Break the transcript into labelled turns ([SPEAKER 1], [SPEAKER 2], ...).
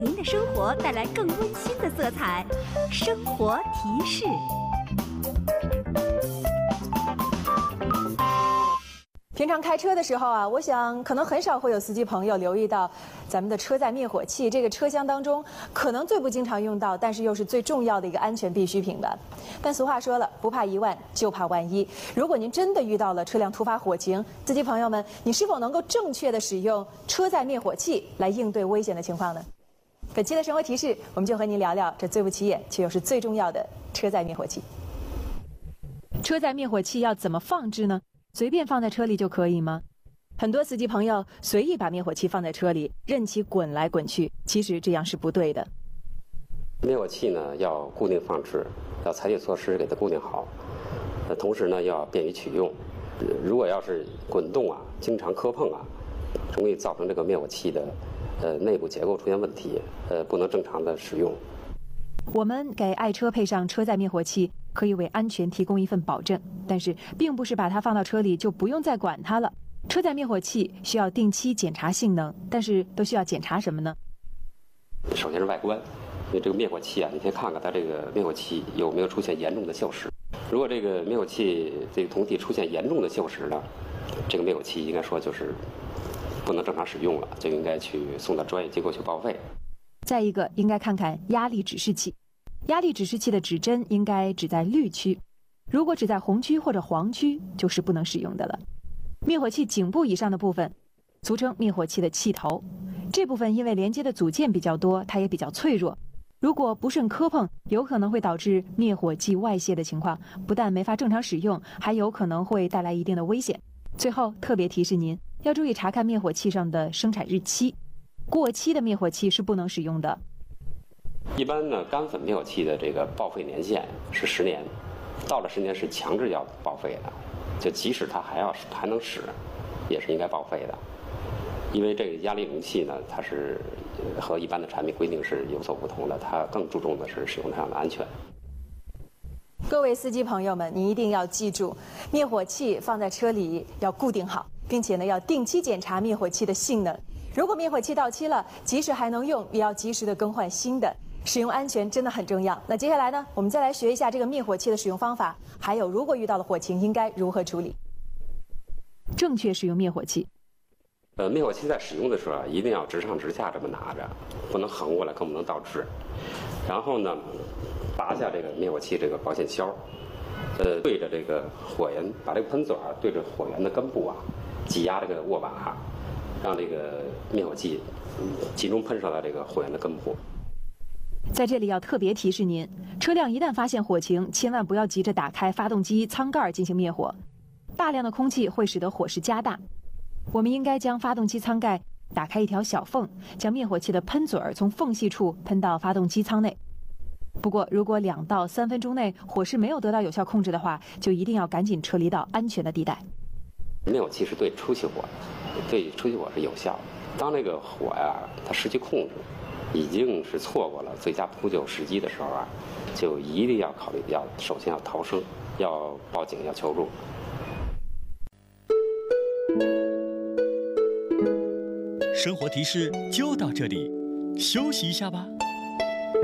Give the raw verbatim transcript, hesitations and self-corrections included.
[SPEAKER 1] 您的生活带来更温馨的色彩。生活提示。
[SPEAKER 2] 平常开车的时候啊，我想可能很少会有司机朋友留意到咱们的车载灭火器，这个车厢当中可能最不经常用到，但是又是最重要的一个安全必需品吧。但俗话说了，不怕一万，就怕万一。如果您真的遇到了车辆突发火情，司机朋友们，你是否能够正确的使用车载灭火器来应对危险的情况呢？本期的生活提示，我们就和您聊聊这最不起眼却又是最重要的车载灭火器。车载灭火器要怎么放置呢？随便放在车里就可以吗？很多司机朋友随意把灭火器放在车里，任其滚来滚去，其实这样是不对的。
[SPEAKER 3] 灭火器呢要固定放置，要采取措施给它固定好。呃，同时呢要便于取用。如果要是滚动啊，经常磕碰啊，容易造成这个灭火器的呃内部结构出现问题，呃不能正常的使用。
[SPEAKER 2] 我们给爱车配上车载灭火器，可以为安全提供一份保证，但是并不是把它放到车里就不用再管它了。车载灭火器需要定期检查性能，但是都需要检查什么呢？
[SPEAKER 3] 首先是外观，因为这个灭火器啊，你先看看它这个灭火器有没有出现严重的锈蚀。如果这个灭火器这个铜体出现严重的锈蚀呢，这个灭火器应该说就是不能正常使用了，就应该去送到专业机构去报废。
[SPEAKER 2] 再一个，应该看看压力指示器。压力指示器的指针应该指在绿区，如果指在红区或者黄区，就是不能使用的了。灭火器颈部以上的部分，俗称灭火器的气头，这部分因为连接的组件比较多，它也比较脆弱。如果不慎磕碰，有可能会导致灭火剂外泄的情况，不但没法正常使用，还有可能会带来一定的危险。最后特别提示您，要注意查看灭火器上的生产日期。过期的灭火器是不能使用的。
[SPEAKER 3] 一般呢，干粉灭火器的这个报废年限是十年，到了十年是强制要报废的，就即使它还要还能使，也是应该报废的。因为这个压力容器呢，它是和一般的产品规定是有所不同的，它更注重的是使用上的安全。
[SPEAKER 2] 各位司机朋友们，你一定要记住，灭火器放在车里要固定好，并且呢要定期检查灭火器的性能。如果灭火器到期了，即使还能用，也要及时的更换新的。使用安全真的很重要。那接下来呢，我们再来学一下这个灭火器的使用方法，还有如果遇到了火情应该如何处理。正确使用灭火器。
[SPEAKER 3] 呃，灭火器在使用的时候啊，一定要直上直下这么拿着，不能横过来，更不能倒置。然后呢，拔下这个灭火器这个保险销，呃，对着这个火源，把这个喷嘴儿对着火源的根部啊，挤压这个握把，让这个灭火器集中喷射到这个火源的根部。
[SPEAKER 2] 在这里要特别提示您，车辆一旦发现火情，千万不要急着打开发动机舱盖进行灭火，大量的空气会使得火势加大。我们应该将发动机舱盖打开一条小缝，将灭火器的喷嘴儿从缝隙处喷到发动机舱内。不过，如果两到三分钟内火势没有得到有效控制的话，就一定要赶紧撤离到安全的地带。
[SPEAKER 3] 灭火器是对初期火，对初期火是有效的。当这个火呀，它失去控制，已经是错过了最佳扑救时机的时候啊，就一定要考虑要首先要逃生，要报警，要求助。
[SPEAKER 4] 生活提示就到这里，休息一下吧。